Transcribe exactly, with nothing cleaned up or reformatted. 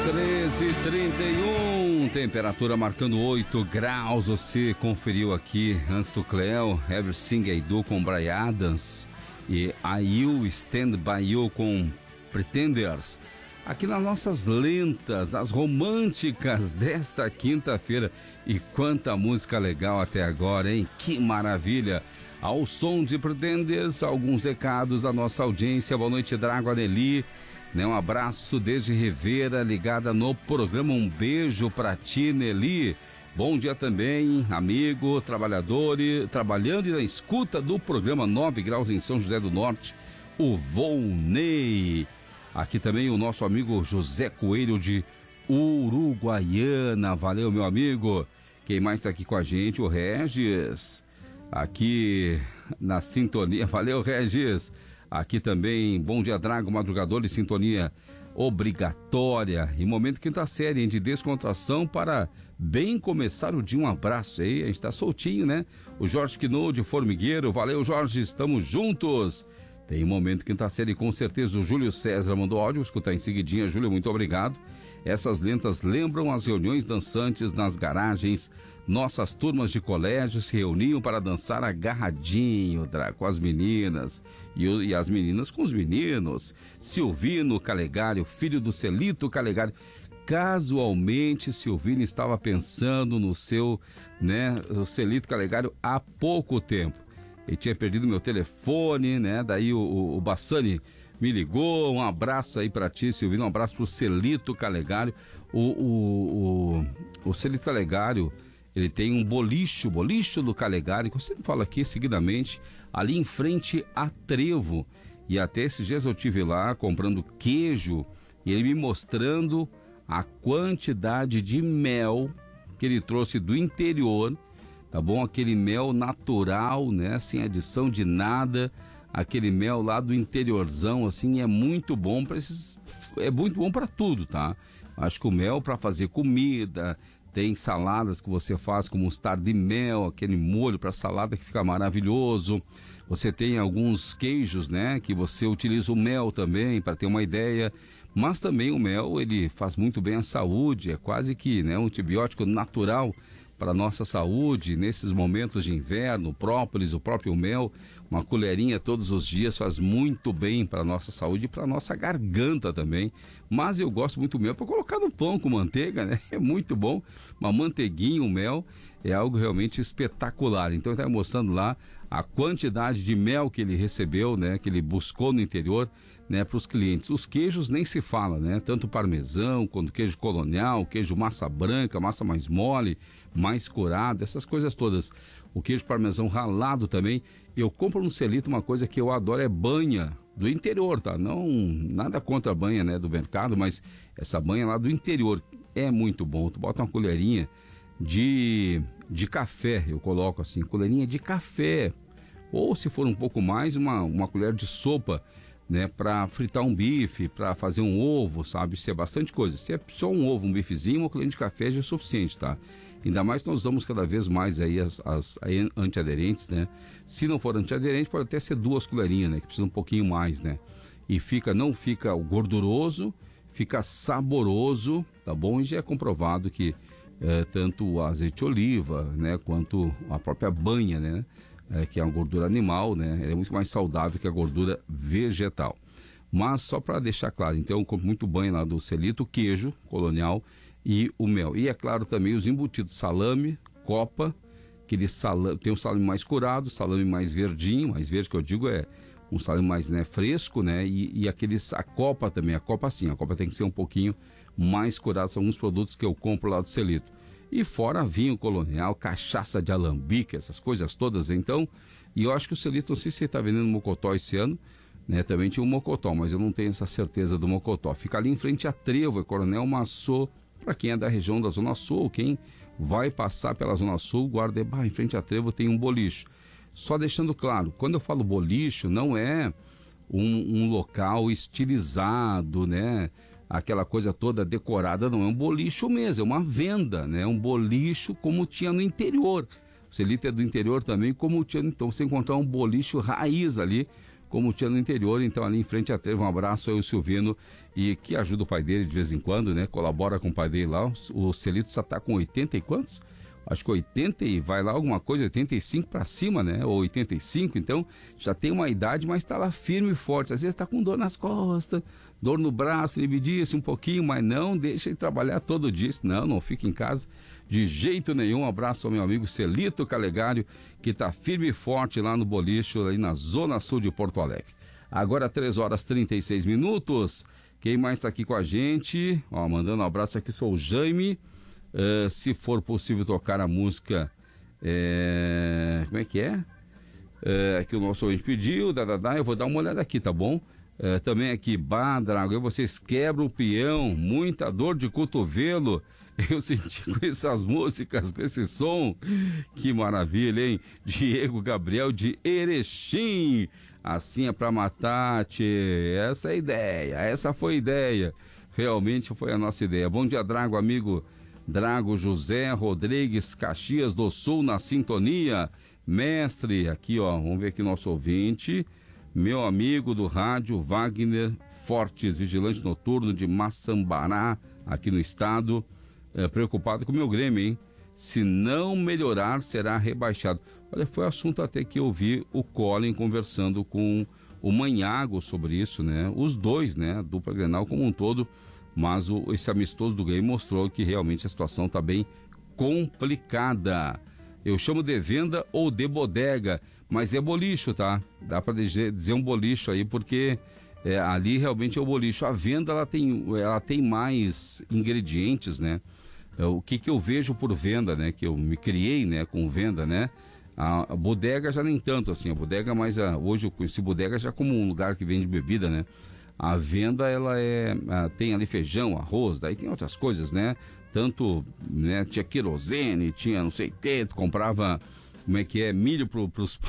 treze e trinta e um, temperatura marcando oito graus. Você conferiu aqui antes do Cleo, Everything I Do com Bryan Adams e I Will Stand By You com Pretenders. Aqui nas nossas lentas, as românticas desta quinta-feira. E quanta música legal até agora, hein? Que maravilha! Ao som de Pretenders, alguns recados da nossa audiência. Boa noite, Drago, Aneli. Né, um abraço desde Rivera, ligada no programa. Um beijo pra ti, Nelly. Bom dia também, amigo, trabalhador, e, trabalhando e na escuta do programa nove graus em São José do Norte, o Volney. Aqui também o nosso amigo José Coelho de Uruguaiana. Valeu, meu amigo. Quem mais está aqui com a gente? O Regis, aqui na sintonia. Valeu, Regis. Aqui também, bom dia, Drago, madrugador de sintonia obrigatória. E momento quinta série, hein, de descontração para bem começar o dia. Um abraço aí, a gente tá soltinho, né? O Jorge Quino de Formigueiro, valeu, Jorge, estamos juntos. Tem momento quinta série, com certeza. O Júlio César mandou áudio, vou escutar em seguidinha. Júlio, muito obrigado. Essas lentas lembram as reuniões dançantes nas garagens. Nossas turmas de colégio se reuniam para dançar agarradinho, com as meninas. E, e as meninas com os meninos. Silvino Calegário, filho do Celito Calegário. Casualmente, Silvino estava pensando no seu, né, o Celito Calegário há pouco tempo. Ele tinha perdido meu telefone, né? Daí o, o, o Bassani me ligou. Um abraço aí pra ti, Silvino. Um abraço pro Celito Calegário. O, o, o, o Celito Calegário, ele tem um bolicho, bolicho do Calegário, que eu sempre falo aqui seguidamente, ali em frente a Trevo. E até esses dias eu estive lá comprando queijo e ele me mostrando a quantidade de mel que ele trouxe do interior. Tá bom? Aquele mel natural, né? Sem adição de nada. Aquele mel lá do interiorzão, assim, é muito bom para esses... É muito bom para tudo, tá? Acho que o mel para fazer comida, tem saladas que você faz com mostarda e mel, aquele molho para salada que fica maravilhoso. Você tem alguns queijos, né? Que você utiliza o mel também, para ter uma ideia. Mas também o mel, ele faz muito bem à saúde, é quase que, né, um antibiótico natural para a nossa saúde, nesses momentos de inverno. O própolis, o próprio mel, uma colherinha todos os dias faz muito bem para a nossa saúde e para a nossa garganta também. Mas eu gosto muito do mel para colocar no pão com manteiga, né? É muito bom. Uma manteiguinha, um mel, é algo realmente espetacular. Então ele está mostrando lá a quantidade de mel que ele recebeu, né? Que ele buscou no interior, né? Para os clientes. Os queijos nem se fala, né? Tanto parmesão, quanto queijo colonial, queijo massa branca, massa mais mole, mais curado, essas coisas todas. O queijo parmesão ralado também. Eu compro no Celito uma coisa que eu adoro, é banha do interior, tá? Não, nada contra a banha, né, do mercado, mas essa banha lá do interior é muito bom. Tu bota uma colherinha de, de café, eu coloco assim, colherinha de café, ou se for um pouco mais, uma, uma colher de sopa, né, para fritar um bife, para fazer um ovo, sabe? Isso é bastante coisa. Se é só um ovo, um bifezinho, uma colher de café já é suficiente, tá? Ainda mais nós usamos cada vez mais aí as, as antiaderentes, né? Se não for antiaderente, pode até ser duas colherinhas, né? Que precisa um pouquinho mais, né? E fica, não fica gorduroso, fica saboroso, tá bom? E já é comprovado que é, tanto o azeite de oliva, né? Quanto a própria banha, né? É, que é uma gordura animal, né? É muito mais saudável que a gordura vegetal. Mas só para deixar claro, então eu compro muito banho lá do Celito, queijo colonial e o mel. E é claro também os embutidos, salame, copa, aquele salame, tem um salame mais curado, salame mais verdinho, mais verde que eu digo é um salame mais, né, fresco, né? E, e aqueles, a copa também, a copa sim, a copa tem que ser um pouquinho mais curada, são alguns produtos que eu compro lá do Celito. E fora vinho colonial, cachaça de alambique, essas coisas todas, então, e eu acho que o Celito, não sei se ele está vendendo mocotó esse ano, né, também tinha um mocotó, mas eu não tenho essa certeza do mocotó. Fica ali em frente à Trevo, é Coronel Massô, para quem é da região da Zona Sul, quem vai passar pela Zona Sul, guarda, bah, em frente à Trevo tem um bolicho. Só deixando claro, quando eu falo bolicho, não é um, um local estilizado, né, aquela coisa toda decorada, não, é um bolicho mesmo, é uma venda, né, um bolicho como tinha no interior. O Celito é do interior também, como tinha, então você encontrar um bolicho raiz ali, como tinha no interior. Então ali em frente à Trevo, um abraço aí o Silvino, e que ajuda o pai dele de vez em quando, né? Colabora com o pai dele lá. O Celito já tá com oitenta e quantos? Acho que oitenta e vai lá alguma coisa, oitenta e cinco para cima, né? Ou oitenta e cinco, então já tem uma idade, mas está lá firme e forte. Às vezes está com dor nas costas, dor no braço, ele me disse um pouquinho, mas não deixa ele trabalhar todo dia. Não, não fica em casa de jeito nenhum. Um abraço ao meu amigo Celito Calegário, que está firme e forte lá no bolicho, aí na Zona Sul de Porto Alegre. Agora três horas e trinta e seis minutos. Quem mais está aqui com a gente? Ó, mandando um abraço aqui, sou o Jaime. Uh, se for possível tocar a música, é... como é que é? Uh, que o nosso ouvinte pediu, da, da, da, eu vou dar uma olhada aqui, tá bom? Uh, também aqui, Bah, Drago, vocês quebram o peão, muita dor de cotovelo, eu senti com essas músicas, com esse som, que maravilha, hein? Diego Gabriel de Erechim, assim é pra matar, tchê. Essa é a ideia, essa foi a ideia, realmente foi a nossa ideia. Bom dia, Drago, amigo Drago José Rodrigues, Caxias do Sul, na sintonia. Mestre, aqui ó, vamos ver aqui nosso ouvinte, meu amigo do rádio, Wagner Fortes, vigilante noturno de Maçambará, aqui no estado, é, preocupado com o meu Grêmio, hein? Se não melhorar, será rebaixado. Olha, foi assunto até que eu vi o Colin conversando com o Manhago sobre isso, né? Os dois, né? A dupla Grenal como um todo. Mas o, esse amistoso do Grêmio mostrou que realmente a situação está bem complicada. Eu chamo de venda ou de bodega, mas é bolicho, tá? Dá para dizer, dizer um bolicho aí, porque é, ali realmente é o bolicho. A venda, ela tem, ela tem mais ingredientes, né? É, o que, que eu vejo por venda, né? Que eu me criei, né, com venda, né? A, a bodega já nem tanto assim. A bodega mais... A, hoje eu conheci bodega já como um lugar que vende bebida, né? A venda, ela é, tem ali feijão, arroz, daí tem outras coisas, né? Tanto, né, tinha querosene, tinha não sei o que, tu comprava, como é que é, milho pro, pros